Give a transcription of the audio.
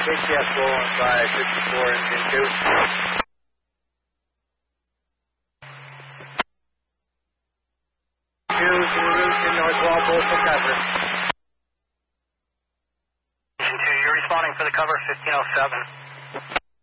KTF rolling by 54 engine 2. Zulu to North Wall, both for cover. Engine 2, you're responding for the cover, 1507.